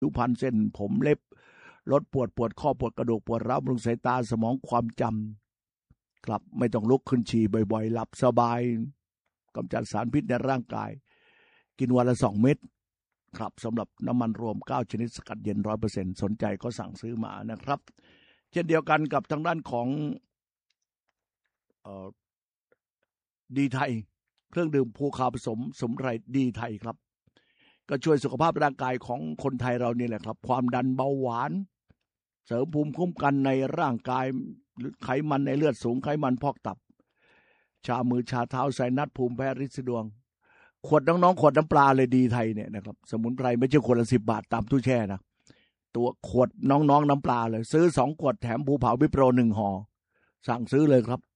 ผิวพรรณเส้นผมเล็บลดปวดข้อปวดกระดูกปวดร้าวบำรุงสายตาสมองความจำครับไม่ต้องลุกขึ้นฉี่บ่อยๆหลับสบายกำจัดสารพิษในร่างกายกินวันละ2 เม็ดครับสำหรับน้ำมันรวม9 ชนิดสกัดเย็น 100% สนใจก็สั่งซื้อมานะครับเช่นเดียวกันกับทางด้านของดีไทยเครื่องดื่มภูคาผสมสมุนไพรดีไทยครับก็ช่วยสุขภาพร่างกายของคนไทยเรานี่แหละครับความดันเบาหวานเสริมภูมิคุ้มกันในร่างกายหรือไขมันในเลือดสูงไขมันพอกตับชามือชาเท้าไซนัสภูมิแพ้ฤทธิ์สะดวงขวดน้องๆขวดน้ำปลาเลยดีไทยเนี่ยนะครับสมุนไพรไม่ใช่ขวดละ10 บาทตามตู้แช่นะตัวขวดน้องๆน้ำปลาเลยซื้อ2 ขวดแถมภูเผาวิปโร1 ห่อสั่งซื้อเลยครับ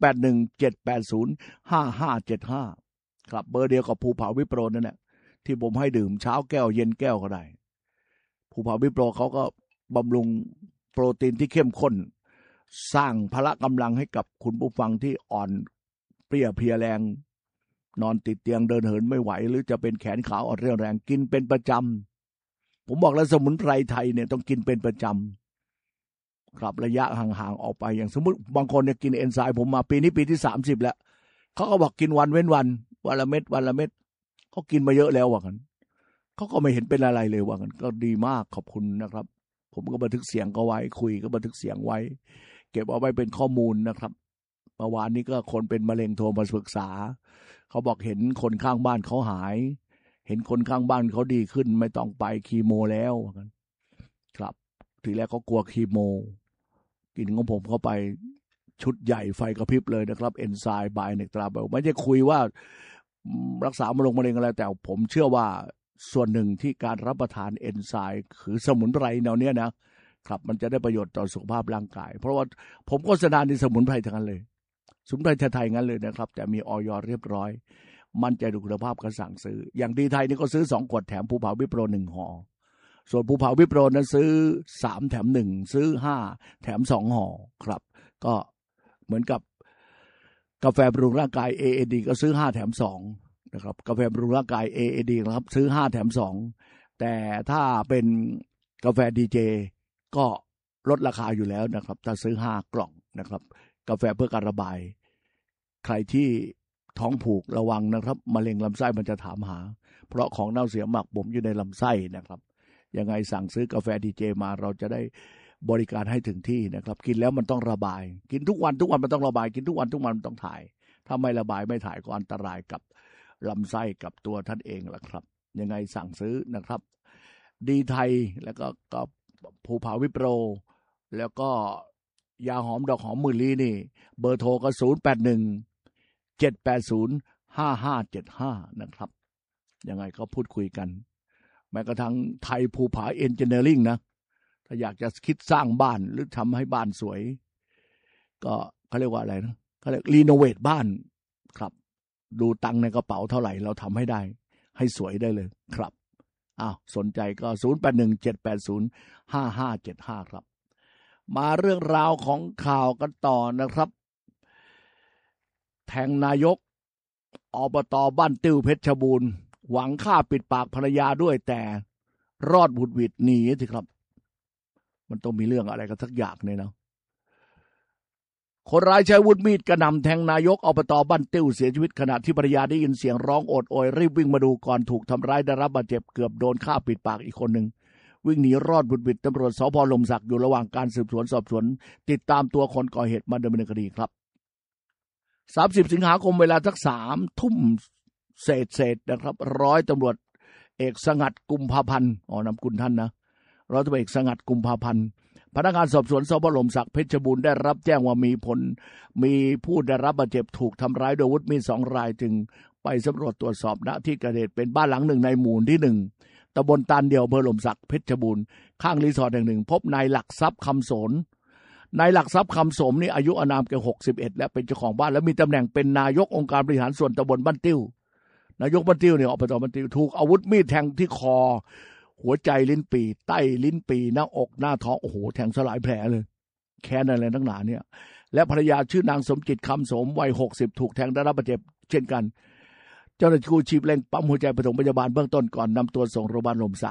0817805575ครับเบอร์เดียวกับภูเผาวิปโรนั่นแหละที่ผมให้ดื่มเช้าแก้วเย็นแก้วก็ได้ภูเผาวิปโรเขาก็บำรุงโปรตีนที่เข้มข้นสร้างพละกำลังให้กับคุณผู้ฟังที่อ่อนเปรี้ยเพลียแรงนอนติดเตียงเดินเหินไม่ไหวหรือจะเป็นแขนขาอ่อนเรี่ยวแรงกินเป็นประจำผมบอกแล้วสมุนไพรไทยเนี่ยต้องกินเป็นประจำครับระยะห่างๆออกไปอย่างสมมติบางคนเนี่ยกินเอนไซม์ผมมาปีนี้ปีที่30แล้วเขาก็บอกกินวันเว้นวันวันละเม็ดเขากินมาเยอะแล้วว่ากันเขาก็ไม่เห็นเป็นอะไรเลยว่ากันก็ดีมากขอบคุณนะครับผมก็บันทึกเสียงก็ไว้คุยก็บันทึกเสียงไว้เก็บเอาไว้เป็นข้อมูลนะครับเมื่อวานนี้ก็คนเป็นมะเร็งโทรมาปรึกษาเขาบอกเห็นคนข้างบ้านเขาหายเห็นคนข้างบ้านเขาดีขึ้นไม่ต้องไปคีโมแล้วครับทีแรกเขากลัวคีโมกินของผมเข้าไปชุดใหญ่ไฟกระพริบเลยนะครับเอนไซม์ไบเนกตราเบลไม่ใช่คุยว่ารักษามะเร็งอะไรแต่ผมเชื่อว่าส่วนหนึ่งที่การรับประทานเอนไซม์คือสมุนไพรแนวเนี้ยนะครับมันจะได้ประโยชน์ต่อสุขภาพร่างกายเพราะว่าผมโฆษณาในสมุนไพรทั้งนั้นเลยสมุนไพรไทยๆงั้นเลยนะครับแต่มีอย.เรียบร้อยมั่นใจดูคุณภาพก็สั่งซื้ออย่างดีไทยนี่ก็ซื้อ2 ขวดแถมภูเผาวิปโร1 ห่อส่วนภูเผาวิปโรนั้นซื้อ3 แถม 1ซื้อ5 แถม 2 ห่อครับก็เหมือนกับกาแฟบำรุงร่างกาย AAD ก็ซื้อ5 แถม 2นะครับกาแฟบำรุงร่างกาย AAD นะครับซื้อ5 แถม 2แต่ถ้าเป็นกาแฟดีเจก็ลดราคาอยู่แล้วนะครับถ้าซื้อ5 กล่องนะครับกาแฟเพื่อการระบายใครที่ท้องผูกระวังนะครับมะเร็งลำไส้มันจะถามหาเพราะของเน่าเสียหมักบ่มอยู่ในลำไส้นะครับยังไงสั่งซื้อกาแฟดีเจมาเราจะได้บริการให้ถึงที่นะครับกินแล้วมันต้องระบายกินทุกวันมันต้องระบายกินทุกวันมันต้องถ่ายถ้าไม่ระบายไม่ถ่ายก็อันตรายกับลำไส้กับตัวท่านเองล่ะครับยังไงสั่งซื้อนะครับดีไทยแล้วก็ภูเผาวิปโรแล้วก็ยาหอมดอกหอมหมื่นลี้นี่เบอร์โทรก็0817805575นะครับยังไงก็พูดคุยกันแม้กระทั่งไทยภูผาเอนจิเนียริ่งนะถ้าอยากจะคิดสร้างบ้านหรือทำให้บ้านสวยก็เขาเรียกว่าอะไรนะเขาเรียกรีโนเวทบ้านครับดูตังในกระเป๋าเท่าไหร่เราทำให้ได้ให้สวยได้เลยครับสนใจก็0817805575ครับมาเรื่องราวของข่าวกันต่อนะครับแทงนายกอบต.บ้านติ้วเพชรบูรณ์หวังฆ่าปิดปากภรรยาด้วยแต่รอดบุดหวิดหนีสิครับมันต้องมีเรื่องอะไรกันสักอย่างเนี่ยนะคนร้ายใช้อาวุธมีดกระหน่ำแทงนายกอบต.บ้านติ้วเสียชีวิตขณะที่ภรรยาได้ยินเสียงร้องโอดโอยรีบวิ่งมาดูก่อนถูกทำร้ายได้รับบาดเจ็บเกือบโดนฆ่าปิดปากอีกคนหนึ่งวิ่งหนีรอดบุดหวิดตำรวจสภ.ลมศักดิ์อยู่ระหว่างการสืบสวนสอบสวนติดตามตัวคนก่อเหตุมาดำเนินคดีครับ30 สิงหาคมเวลาสัก3 ทุ่มเศษนะครับร้อยตำรวจเอกสงัดกุมภาพันธ์นำกุลท่านนะร้อยตำรวจเอกสงัดกุมภาพันธ์พนักงานสอบสวนสพ.ลมศักดิ์เพชรบูรณ์ได้รับแจ้งว่ามีผู้ได้รับบาดเจ็บถูกทำร้ายโดยอาวุธมีด2 รายจึงไปสำรวจตรวจสอบณที่เกิดเหตุเป็นบ้านหลังหนึ่งในหมู่ที่1ตำบลตาลเดียวอำเภอลมศักดิ์เพชรบูรณ์ข้างรีสอร์ทแห่งหนึ่งพบนายหลักทรัพย์คำโสนนายหลักทรัพย์คำสมนี่อายุอานามแก่61และเป็นเจ้าของบ้านและมีตำแหน่งเป็นนายกองค์การบริหารส่วนตำบลบ้านติ้วนายกบ้านติ้วเนี่ยอบต.บ้านติ้วถูกอาวุธมีดแทงที่คอหัวใจลิ้นปี่ใต้ลิ้นปี่หน้าอกหน้าท้องโอ้โหแทงสลายแผลเลยแค้นอะไรนักหนาเนี่ยและภรรยาชื่อนางสมจิตคำสมวัย60ถูกแทงได้รับบาดเจ็บเช่นกันเจ้าหน้าที่กู้ชีพเร่งปั๊มหัวใจปฐมพยาบาลเบื้องต้นก่อนนำตัวส่งโรงพยาบาลลมศักดิ์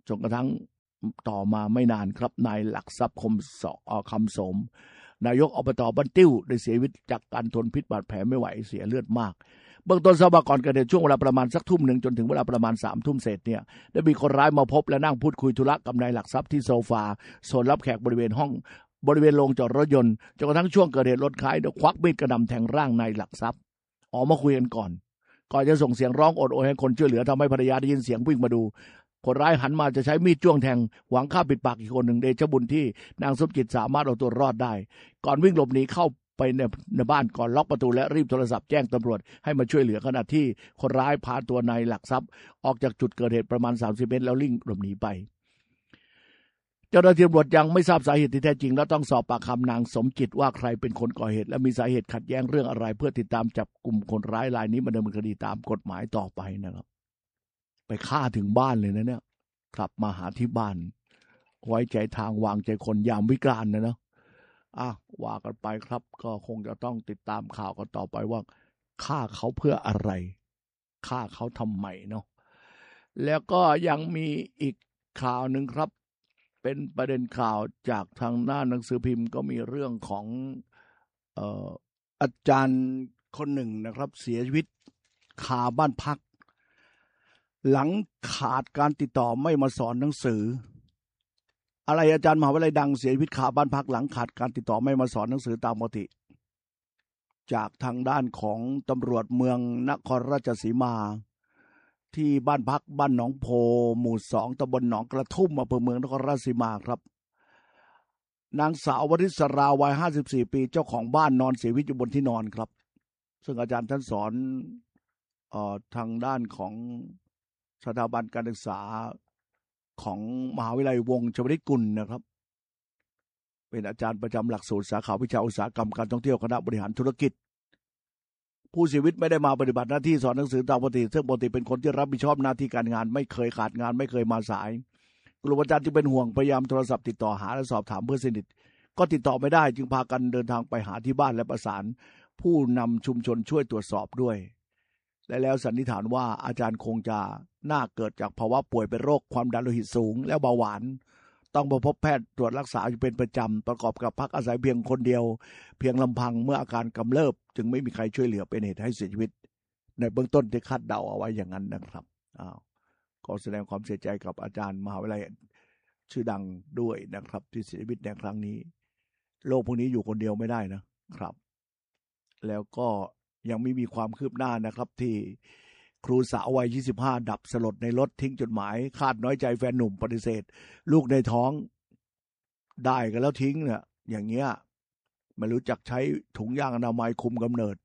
จนกระทั่งต่อมาไม่นานครับนายหลักทรัพย์คำสมนายกอบต.บ้านติ้วได้เสียชีวิตจากการทนพิษบาดแผลไม่ไหวเสียเลือดมากเบื้องต้นทราบว่าก่อนเกิดเหตุช่วงเวลาประมาณสักทุ่มหนึ่งจนถึงเวลาประมาณ3 ทุ่มเศษเนี่ยได้มีคนร้ายมาพบและนั่งพูดคุยธุระกับนายหลักทรัพย์ที่โซฟาโซนรับแขกบริเวณห้องบริเวณโรงจอดรถยนต์จนกระทั่งช่วงเกิดเหตุรถคล้ายควักมีดกระหน่ำแทงร่างนายหลักทรัพย์ออกมาคุยกันก่อนจะส่งเสียงร้องโอดโอยให้คนช่วยเหลือทำให้ภรรยาได้ยินเสียงวิ่งมาดูคนร้ายหันมาจะใช้มีดจ้วงแทงหวังฆ่าปิดปากอีกคนหนึ่งเดชบุญที่นางสมจิตสามารถเอาตัวรอดได้ก่อนวิ่งหลบหนีเข้าไปในบ้านก่อนล็อกประตูและรีบโทรศัพท์แจ้งตำรวจให้มาช่วยเหลือขณะที่คนร้ายพาตัวนายหลักทรัพย์ออกจากจุดเกิดเหตุประมาณ30 เมตรแล้วลิ่งหลบหนีไปเจ้าหน้าที่ตำรวจยังไม่ทราบสาเหตุที่แท้จริงและต้องสอบปากคำนางสมจิตว่าใครเป็นคนก่อเหตุและมีสาเหตุขัดแย้งเรื่องอะไรเพื่อติดตามจับกลุ่มคนร้ายรายนี้มาดำเนินคดีตามกฎหมายต่อไปนะครับไปฆ่าถึงบ้านเลยนะเนี่ยกลับมาหาที่บ้านไว้ใจทางวางใจคนยามวิกาลนะว่ากันไปครับก็คงจะต้องติดตามข่าวกันต่อไปว่าฆ่าเขาเพื่ออะไรฆ่าเขาทำไมเนาะแล้วก็ยังมีอีกข่าวหนึ่งครับเป็นประเด็นข่าวจากทางหน้าหนังสือพิมพ์ก็มีเรื่องของอาจารย์คนหนึ่งนะครับเสียชีวิตคาบ้านพักหลังขาดการติดต่อไม่มาสอนหนังสืออะไรอาจารย์มหาวิทยาลัยดังเสียชีวิตคาบ้านพักหลังขาดการติดต่อไม่มาสอนหนังสือตามปกติจากทางด้านของตำรวจเมืองนครราชสีมาที่บ้านพักบ้านหนองโพหมู่2ตำบลหนองกระทุ่มอำเภอเมืองนครราชสีมาครับนางสาววริศราวัย54 ปีเจ้าของบ้านนอนเสียชีวิตอยู่บนที่นอนครับซึ่งอาจารย์ท่านสอนทางด้านของสถาบันการศึกษาของมหาวิทยาลัยวงศ์ชวลิตกุลนะครับเป็นอาจารย์ประจำหลักสูตรสาขาวิชาอุตสาหกรรมการท่องเที่ยวคณะบริหารธุรกิจผู้เสียชีวิตไม่ได้มาปฏิบัติหน้าที่สอนหนังสือตามปกติซึ่งปกติเป็นคนที่รับผิดชอบหน้าที่การงานไม่เคยขาดงานไม่เคยมาสายกลุ่มอาจารย์จึงเป็นห่วงพยายามโทรศัพท์ติดต่อหาและสอบถามเพื่อนสนิทก็ติดต่อไม่ได้จึงพากันเดินทางไปหาที่บ้านและประสานผู้นำชุมชนช่วยตรวจสอบด้วยและแล้วสันนิษฐานว่าอาจารย์คงจะน่าเกิดจากภาวะป่วยเป็นโรคความดันโลหิตสูงและเบาหวานต้องมาพบแพทย์ตรวจรักษาอยู่เป็นประจำประกอบกับพักอาศัยเพียงคนเดียวเพียงลำพังเมื่ออาการกำเริบจึงไม่มีใครช่วยเหลือเป็นเหตุให้เสียชีวิตในเบื้องต้นที่คาดเดาเอาไว้อย่างนั้นนะครับก็แสดงความเสียใจกับอาจารย์มหาวิทยาลัยชื่อดังด้วยนะครับที่เสียชีวิตในครั้งนี้โลกพวกนี้อยู่คนเดียวไม่ได้นะครับแล้วก็ยังไม่มีความคืบหน้านะครับที่ครูสาววัย25ดับสลดในรถทิ้งจดหมายคาดน้อยใจแฟนหนุ่มปฏิเสธลูกในท้องได้กันแล้วทิ้งเนี่ยอย่างเงี้ยไม่รู้จักใช้ถุงยางอนามัยคุมกำเนิด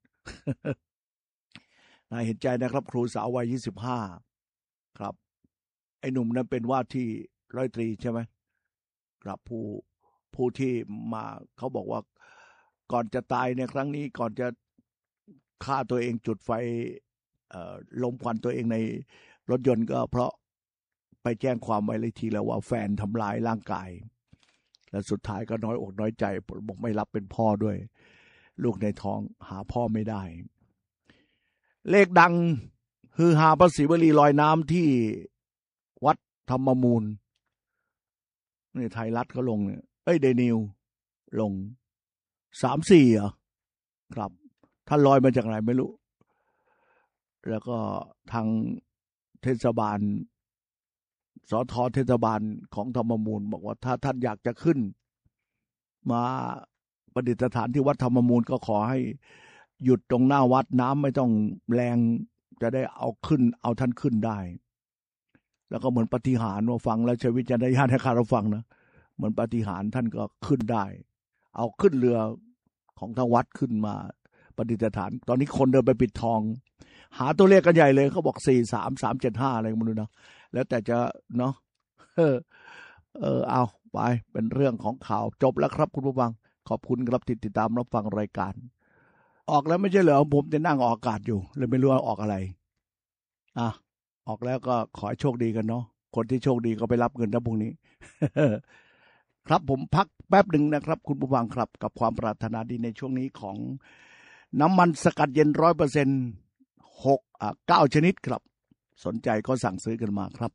น่าเห็นใจนะครับครูสาววัย25ครับไอ้หนุ่มนั้นเป็นว่าที่ร้อยตรีใช่ไหมครับผู้ที่มาเขาบอกว่าก่อนจะตายในครั้งนี้ก่อนจะฆ่าตัวเองจุดไฟลมควันตัวเองในรถยนต์ก็เพราะไปแจ้งความไว้เลยทีแล้วว่าแฟนทำร้ายร่างกายและสุดท้ายก็น้อยอกน้อยใจบอกไม่รับเป็นพ่อด้วยลูกในท้องหาพ่อไม่ได้เลขดังฮือฮาพระศิวลีลอยน้ำที่วัดธรรมมูลนี่ไทยรัฐเขาลงเนี่ยเดนิวลง3-4เหรอครับท่านลอยมาจากไหนไม่รู้แล้วก็ทางเทศบาลสท.เทศบาลของธรรมมูลบอกว่าถ้าท่านอยากจะขึ้นมาประดิษฐานที่วัดธรรมมูลก็ขอให้หยุดตรงหน้าวัดน้ำไม่ต้องแรงจะได้เอาท่านขึ้นได้แล้วก็เหมือนปาฏิหาริย์ว่าฟังแล้วใช้วิจารณญาณในการรับฟังนะเหมือนปาฏิหาริย์ท่านก็ขึ้นได้เอาขึ้นเรือของทางวัดขึ้นมาประดิษฐานตอนนี้คนเดินไปปิดทองหาตัวเลขกันใหญ่เลยเขาบอก43375อะไรไม่รู้นะแล้วแต่จะเนาะเอาไปเป็นเรื่องของข่าวจบแล้วครับคุณผู้ฟังขอบคุณครับที่ติดตามรับฟังรายการออกแล้วไม่ใช่เหรอผมจะนั่งออกอากาศอยู่เลยไม่รู้ว่าออกอะไรออกแล้วก็ขอให้โชคดีกันเนาะคนที่โชคดีก็ไปรับเงินทั้งพวกนี้ ครับผมพักแป๊บหนึ่งนะครับคุณผู้ฟังครับกับความปรารถนาดีในช่วงนี้ของน้ำมันสกัดเย็น 100% 9 ชนิดครับสนใจก็สั่งซื้อกันมาครับ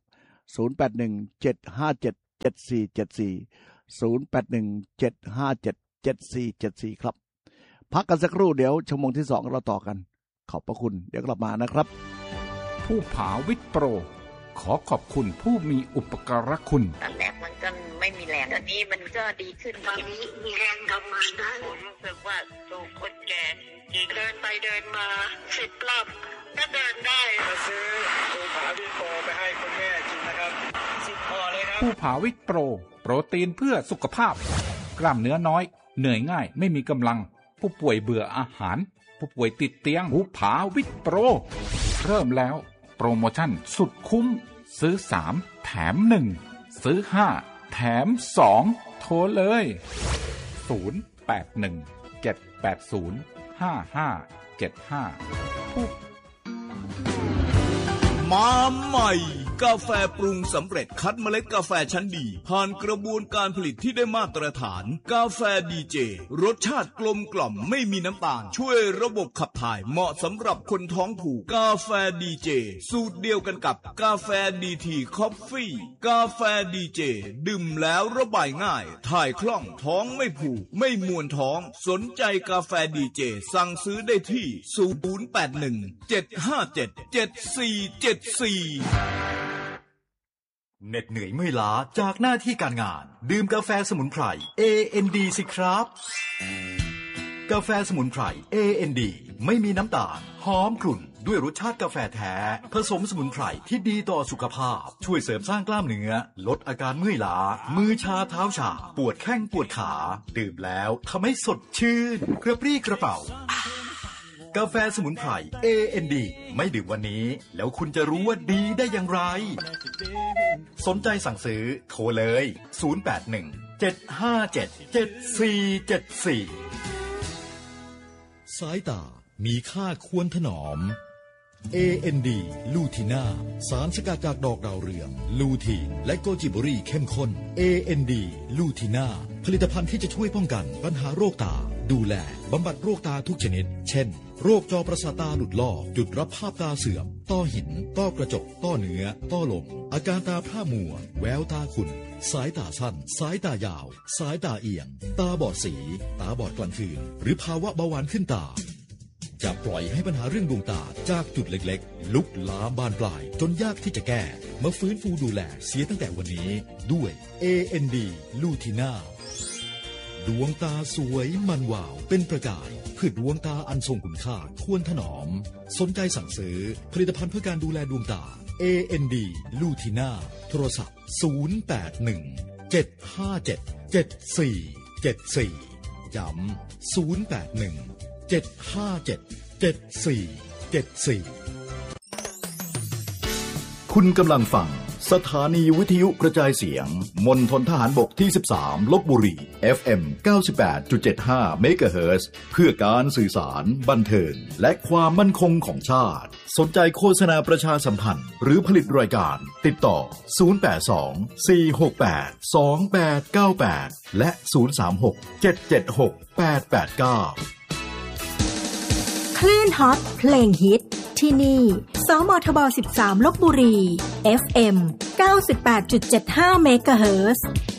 0817577474 ครับพักกันสักครู่เดี๋ยวชั่วโมงที่2เราต่อกันขอบพระคุณเดี๋ยวกลับมานะครับผู้ผาวิทย์โปรขอขอบคุณผู้มีอุปการะคุณตอนแรกมันก็ไม่มีแรงตอนนี้มันก็ดีขึ้นตอนนี้มีแรงทำงานได้ผมรู้สึกว่าสูงคนแก่เดินไปเดินมา10 รอบก็เดินได้มาซื้อภูผาวิทย์โปรไปให้คุณแม่กินนะครับ10 ห่อเลยครับผู้ผาวิทย์โปรโปรตีนเพื่อสุขภาพกล้ามเนื้อน้อยเหนื่อยง่ายไม่มีกำลังผู้ป่วยเบื่ออาหารผู้ป่วยติดเตียงผู้ผาวิทย์โปรเริ่มแล้วโปรโมชั่นสุดคุ้มซื้อ3แถม1ซื้อ5แถม2โทรเลย0817805575 มาใหม่กาแฟปรุงสำเร็จคัดเมล็ดกาแฟชั้นดีผ่านกระบวนการผลิตที่ได้มาตรฐานกาแฟดีเจรสชาติกลมกล่อมไม่มีน้ำตาลช่วยระบบขับถ่ายเหมาะสำหรับคนท้องผูกกาแฟดีเจสูตรเดียวกันกับกาแฟดีทีคอฟฟี่กาแฟดีเจดื่มแล้วระบายง่ายถ่ายคล่องท้องไม่ผูกไม่มวนท้องสนใจกาแฟดีเจสั่งซื้อได้ที่0817577474 เหน็ดเหนื่อยเมื่อยล้าจากหน้าที่การงานดื่มกาแฟสมุนไพร AND สิครับกาแฟสมุนไพร AND ไม่มีน้ำตาลหอมกลุ่นด้วยรสชาติกาแฟแท้ผสมสมุนไพรที่ดีต่อสุขภาพช่วยเสริมสร้างกล้ามเนื้อลดอาการเมื่อยล้ามือชาเท้าชาปวดแข้งปวดขาดื่มแล้วทำให้สดชื่นกระปรี้กระเป๋ากาแฟสมุนไพร AND ไม่ดื่มวันนี้แล้วคุณจะรู้ว่าดีได้อย่างไรสนใจสั่งซื้อโทรเลย0817577474สายตามีค่าควรถนอม AND ลูทีน่าสารสกัดจากดอกดาวเรืองลูทีนและโกจิบรี่เข้มข้น AND ลูทีน่าผลิตภัณฑ์ที่จะช่วยป้องกันปัญหาโรคตาดูแลบำบัดโรคตาทุกชนิดเช่นโรคจอประสาทตาหลุดลอกจุดรับภาพตาเสื่อมต้อหินต้อกระจกต้อเนื้อต้อลมอาการตาพร่ามัวแววตาขุ่นสายตาสั้นสายตายาวสายตาเอียงตาบอดสีตาบอดกลางคืนหรือภาวะเบาหวานขึ้นตาจะปล่อยให้ปัญหาเรื่องดวงตาจากจุดเล็กๆลุกลามบานปลายจนยากที่จะแก้มาฟื้นฟูดูแลเสียตั้งแต่วันนี้ด้วย AND ลูทีน่าดวงตาสวยมันวาวเป็นประกายเพื่อดวงตาอันทรงคุณค่าควรถนอมสนใจสั่งซื้อผลิตภัณฑ์เพื่อการดูแลดวงตา AND ลูทีน่าโทรศัพท์0817577474ย้ำ0817577474คุณกำลังฟังสถานีวิทยุกระจายเสียงมณฑลทหารบกที่13ลพบุรี FM 98.75 เมกะเฮิรตซ์เพื่อการสื่อสารบันเทิงและความมั่นคงของชาติสนใจโฆษณาประชาสัมพันธ์หรือผลิตรายการติดต่อ082 468 2898และ036 776 889 คลื่นฮอตเพลงฮิตที่นี่สมทบ13ลพบุรี FM 98.75 เมกะเฮิรตซ์